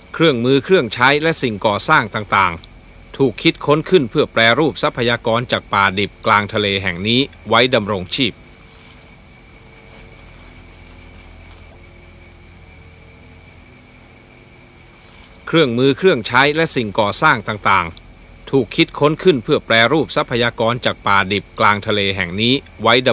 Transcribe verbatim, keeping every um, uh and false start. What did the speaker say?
เครื่องมือเครื่องใช้และสิ่งก่อสร้างต่างๆถูกคิดค้นขึ้นเพื่อแปรรูปทรัพยากรจากป่าดิบกลางทะเลแห่งนี้ไว้ดำรงชีพเครื่องมือเครื่องใช้และสิ่งก่อสร้างต่างๆถูกคิดค้นขึ้นเพื่อแปรรูปทรัพยากรจากป่าดิบกลางทะเลแห่งนี้ไว้